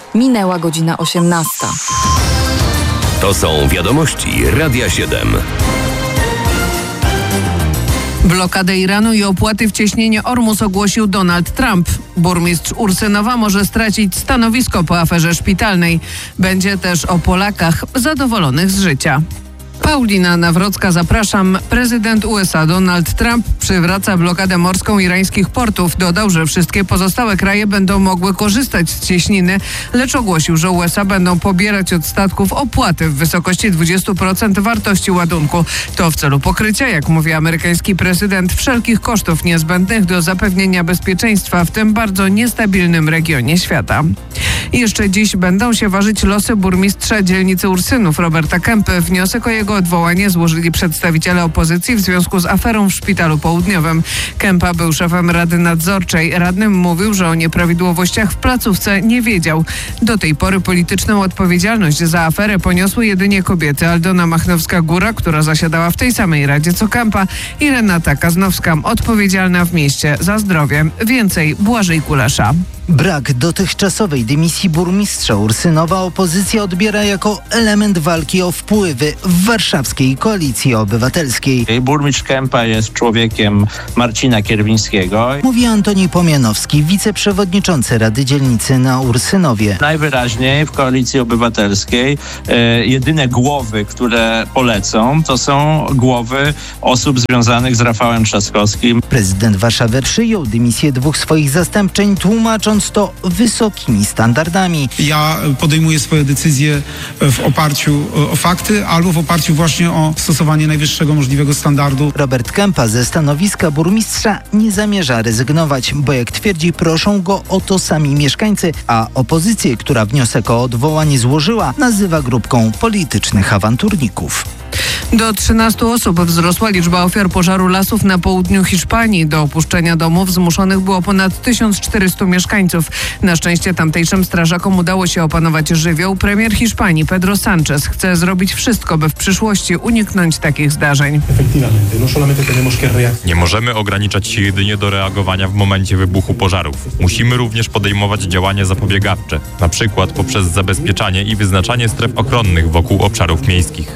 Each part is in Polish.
Minęła godzina 18. To są wiadomości Radia 7. Blokadę Iranu i opłaty w cieśnienie Ormus ogłosił Donald Trump. Burmistrz Ursynowa może stracić stanowisko po aferze szpitalnej. Będzie też o Polakach zadowolonych z życia. Paulina Nawrocka, zapraszam. Prezydent USA Donald Trump przywraca blokadę morską irańskich portów. Dodał, że wszystkie pozostałe kraje będą mogły korzystać z cieśniny, lecz ogłosił, że USA będą pobierać od statków opłaty w wysokości 20% wartości ładunku. To w celu pokrycia, jak mówi amerykański prezydent, wszelkich kosztów niezbędnych do zapewnienia bezpieczeństwa w tym bardzo niestabilnym regionie świata. I jeszcze dziś będą się ważyć losy burmistrza dzielnicy Ursynów Roberta Kempy. Wniosek o jego odwołanie złożyli przedstawiciele opozycji w związku z aferą w Szpitalu Południowym. Kempa był szefem Rady Nadzorczej. Radnym mówił, że o nieprawidłowościach w placówce nie wiedział. Do tej pory polityczną odpowiedzialność za aferę poniosły jedynie kobiety. Aldona Machnowska-Góra, która zasiadała w tej samej radzie co Kempa, i Renata Kaznowska, odpowiedzialna w mieście za zdrowie. Więcej Błażej Kulesza. Brak dotychczasowej dymisji burmistrza Ursynowa opozycja odbiera jako element walki o wpływy w warszawskiej Koalicji Obywatelskiej. Burmistrz Kempa jest człowiekiem Marcina Kierwińskiego. Mówi Antoni Pomianowski, wiceprzewodniczący Rady Dzielnicy na Ursynowie. Najwyraźniej w Koalicji Obywatelskiej jedyne głowy, które polecą, to są głowy osób związanych z Rafałem Trzaskowskim. Prezydent Warszawy przyjął dymisję dwóch swoich zastępczeń, tłumacząc to wysokimi standardami. Ja podejmuję swoje decyzje w oparciu o fakty albo w oparciu właśnie o stosowanie najwyższego możliwego standardu. Robert Kempa ze stanowiska burmistrza nie zamierza rezygnować, bo jak twierdzi, proszą go o to sami mieszkańcy, a opozycję, która wniosek o odwołanie złożyła, nazywa grupką politycznych awanturników. Do 13 osób wzrosła liczba ofiar pożaru lasów na południu Hiszpanii. Do opuszczenia domów zmuszonych było ponad 1400 mieszkańców. Na szczęście tamtejszym strażakom udało się opanować żywioł. Premier Hiszpanii Pedro Sánchez chce zrobić wszystko, by w przyszłości uniknąć takich zdarzeń. Nie możemy ograniczać się jedynie do reagowania w momencie wybuchu pożarów. Musimy również podejmować działania zapobiegawcze, na przykład poprzez zabezpieczanie i wyznaczanie stref ochronnych wokół obszarów miejskich.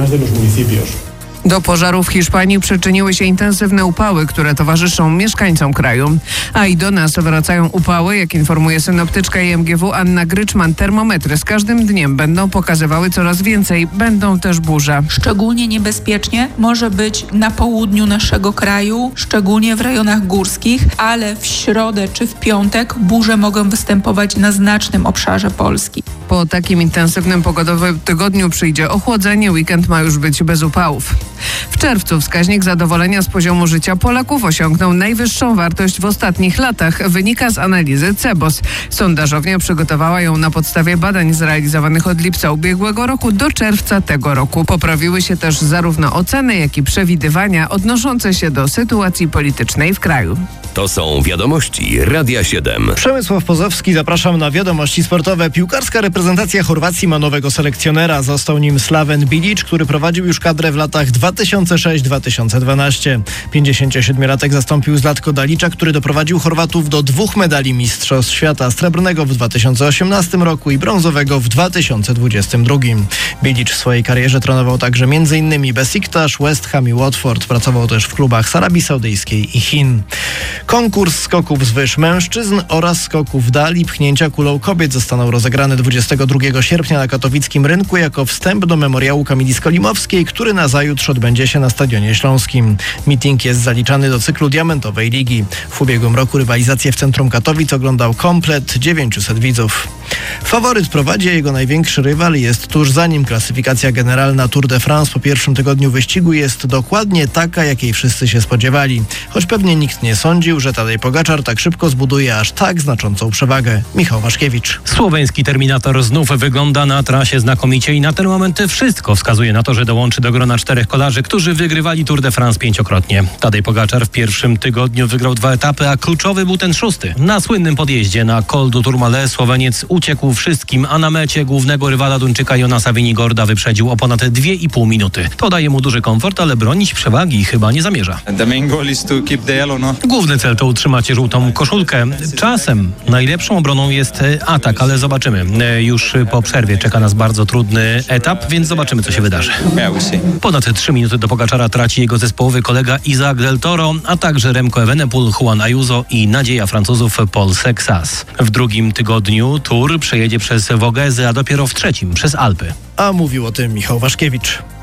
Do pożarów w Hiszpanii przyczyniły się intensywne upały, które towarzyszą mieszkańcom kraju. A i do nas wracają upały, jak informuje synoptyczka IMGW Anna Gryczman. Termometry z każdym dniem będą pokazywały coraz więcej. Będą też burze. Szczególnie niebezpiecznie może być na południu naszego kraju, szczególnie w rejonach górskich, ale w środę czy w piątek burze mogą występować na znacznym obszarze Polski. Po takim intensywnym pogodowym tygodniu przyjdzie ochłodzenie. Weekend ma już być bez upałów. W czerwcu wskaźnik zadowolenia z poziomu życia Polaków osiągnął najwyższą wartość w ostatnich latach. Wynika z analizy CEBOS. Sondażownia przygotowała ją na podstawie badań zrealizowanych od lipca ubiegłego roku do czerwca tego roku. Poprawiły się też zarówno oceny, jak i przewidywania odnoszące się do sytuacji politycznej w kraju. To są wiadomości Radia 7. Przemysław Pozowski, zapraszam na wiadomości sportowe. Piłkarska reprezentacja Chorwacji ma nowego selekcjonera. Został nim Slaven Bilic, który prowadził już kadrę w latach 2006-2012. 57-latek zastąpił Zlatko Dalicza, który doprowadził Chorwatów do 2 medali Mistrzostw Świata. Srebrnego w 2018 roku i brązowego w 2022. Bilic w swojej karierze trenował także m.in. Besiktas, West Ham i Watford. Pracował też w klubach z Arabii Saudyjskiej i Chin. Konkurs skoków z wyż mężczyzn oraz skoków dal i pchnięcia kulą kobiet zostaną rozegrane 22 sierpnia na katowickim rynku jako wstęp do memoriału Kamili Skolimowskiej, który nazajutrz odbędzie się na Stadionie Śląskim. Meeting jest zaliczany do cyklu Diamentowej Ligi. W ubiegłym roku rywalizację w centrum Katowic oglądał komplet 900 widzów. Faworyt prowadzi, a jego największy rywal jest tuż za nim. Klasyfikacja generalna Tour de France po pierwszym tygodniu wyścigu jest dokładnie taka, jakiej wszyscy się spodziewali. Choć pewnie nikt nie sądził, że Tadej Pogaczar tak szybko zbuduje aż tak znaczącą przewagę. Michał Waszkiewicz. Słoweński Terminator znów wygląda na trasie znakomicie i na ten moment wszystko wskazuje na to, że dołączy do grona 4 kolarzy, którzy wygrywali Tour de France 5-krotnie. Tadej Pogaczar w pierwszym tygodniu wygrał 2 etapy, a kluczowy był ten 6. Na słynnym podjeździe na Col du Tourmalet Słoweniec uciekł wszystkim, a na mecie głównego rywala Duńczyka Jonasa Vingegaarda wyprzedził o ponad 2,5 minuty. To daje mu duży komfort, ale bronić przewagi chyba nie zamierza. Główny cel to utrzymać żółtą koszulkę. Czasem najlepszą obroną jest atak, ale zobaczymy. Już po przerwie czeka nas bardzo trudny etap, więc zobaczymy, co się wydarzy. Ponad 3 minuty do Pogaczara traci jego zespołowy kolega Isaac Del Toro, a także Remco Evenepoel, Juan Ayuso i nadzieja Francuzów Paul Sexas. W drugim tygodniu Tour przejedzie przez Vogese, a dopiero w trzecim przez Alpy. A mówił o tym Michał Waszkiewicz.